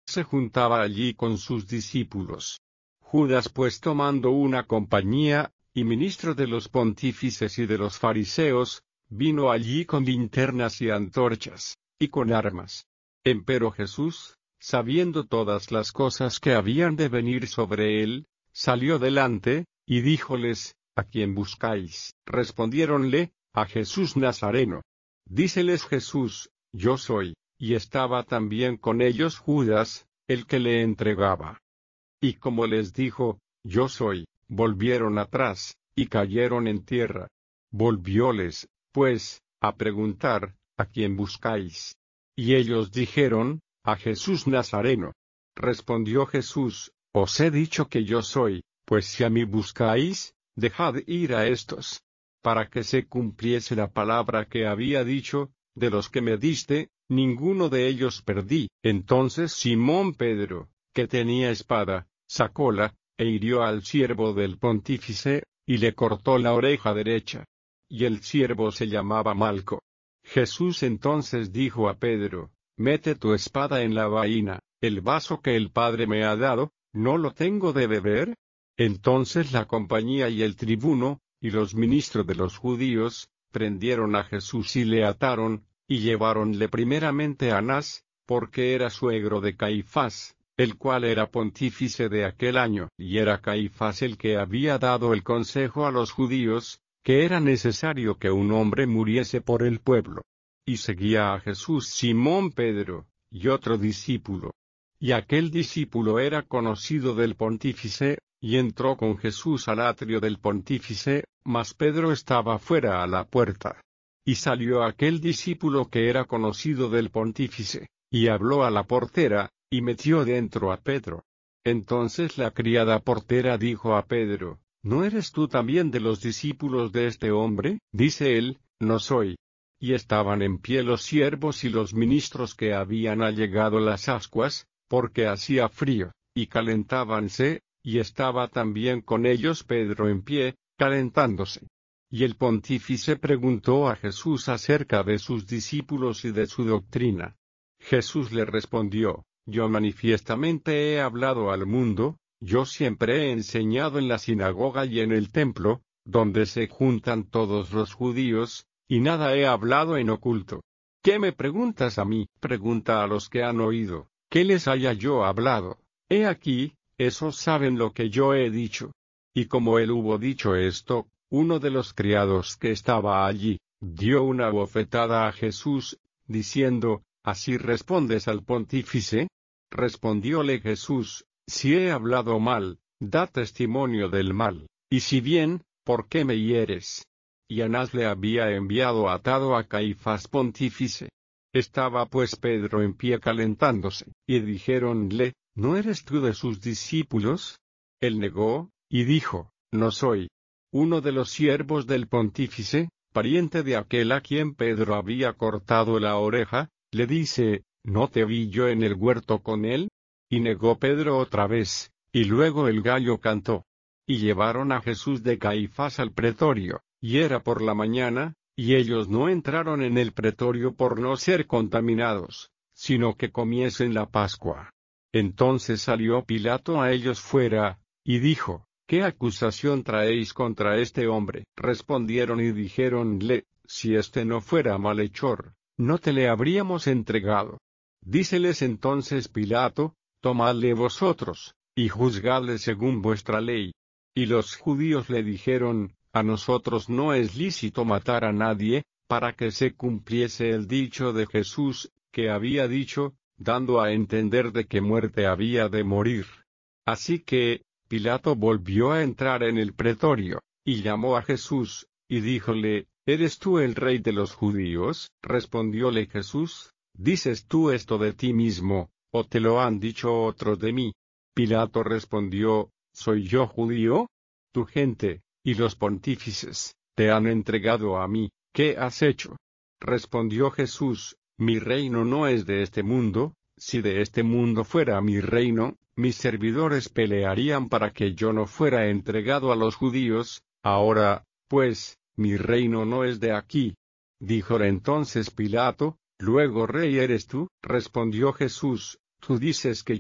se juntaba allí con sus discípulos. Judas pues tomando una compañía, y ministro de los pontífices y de los fariseos, vino allí con linternas y antorchas, y con armas. Empero Jesús, sabiendo todas las cosas que habían de venir sobre él, salió delante, y díjoles: ¿A quién buscáis? Respondiéronle: a Jesús Nazareno. Díceles Jesús: Yo soy. Y estaba también con ellos Judas, el que le entregaba. Y como les dijo: Yo soy, volvieron atrás, y cayeron en tierra. Volvióles, pues, a preguntar: ¿A quién buscáis? Y ellos dijeron: a Jesús Nazareno. Respondió Jesús: Os he dicho que yo soy, pues si a mí buscáis, dejad ir a estos. Para que se cumpliese la palabra que había dicho: de los que me diste, ninguno de ellos perdí. Entonces Simón Pedro, que tenía espada, sacóla, e hirió al siervo del pontífice, y le cortó la oreja derecha. Y el siervo se llamaba Malco. Jesús entonces dijo a Pedro: Mete tu espada en la vaina. El vaso que el Padre me ha dado, ¿no lo tengo de beber? Entonces la compañía y el tribuno, y los ministros de los judíos, prendieron a Jesús y le ataron, y lleváronle primeramente a Anás, porque era suegro de Caifás, el cual era pontífice de aquel año, y era Caifás el que había dado el consejo a los judíos, que era necesario que un hombre muriese por el pueblo. Y seguía a Jesús Simón Pedro, y otro discípulo. Y aquel discípulo era conocido del pontífice, y entró con Jesús al atrio del pontífice, mas Pedro estaba fuera a la puerta. Y salió aquel discípulo que era conocido del pontífice, y habló a la portera, y metió dentro a Pedro. Entonces la criada portera dijo a Pedro: ¿No eres tú también de los discípulos de este hombre? Dice él: No soy. Y estaban en pie los siervos y los ministros que habían allegado las ascuas, porque hacía frío, y calentábanse, y estaba también con ellos Pedro en pie, calentándose. Y el pontífice preguntó a Jesús acerca de sus discípulos y de su doctrina. Jesús le respondió: Yo manifiestamente he hablado al mundo, yo siempre he enseñado en la sinagoga y en el templo, donde se juntan todos los judíos, y nada he hablado en oculto. ¿Qué me preguntas a mí? Pregunta a los que han oído, ¿qué les haya yo hablado? He aquí, esos saben lo que yo he dicho. Y como él hubo dicho esto, uno de los criados que estaba allí, dio una bofetada a Jesús, diciendo: ¿Así respondes al pontífice? Respondióle Jesús: Si he hablado mal, da testimonio del mal, y si bien, ¿por qué me hieres? Y Anás le había enviado atado a Caifás pontífice. Estaba pues Pedro en pie calentándose, y dijéronle: ¿No eres tú de sus discípulos? Él negó, y dijo: No soy. Uno de los siervos del pontífice, pariente de aquel a quien Pedro había cortado la oreja, le dice: ¿No te vi yo en el huerto con él? Y negó Pedro otra vez, y luego el gallo cantó. Y llevaron a Jesús de Caifás al pretorio, y era por la mañana, y ellos no entraron en el pretorio por no ser contaminados, sino que comiesen la Pascua. Entonces salió Pilato a ellos fuera, y dijo: ¿Qué acusación traéis contra este hombre? Respondieron y dijéronle: Si este no fuera malhechor, no te le habríamos entregado. Díceles entonces Pilato: Tomadle vosotros, y juzgadle según vuestra ley. Y los judíos le dijeron: A nosotros no es lícito matar a nadie, para que se cumpliese el dicho de Jesús, que había dicho, dando a entender de qué muerte había de morir. Así que Pilato volvió a entrar en el pretorio, y llamó a Jesús, y díjole: ¿Eres tú el rey de los judíos? Respondióle Jesús: ¿Dices tú esto de ti mismo, o te lo han dicho otros de mí? Pilato respondió: ¿Soy yo judío? Tu gente, y los pontífices, te han entregado a mí. ¿Qué has hecho? Respondió Jesús: Mi reino no es de este mundo. Si de este mundo fuera mi reino, mis servidores pelearían para que yo no fuera entregado a los judíos. Ahora, pues, mi reino no es de aquí. Díjole entonces Pilato: ¿Luego rey eres tú? Respondió Jesús: Tú dices que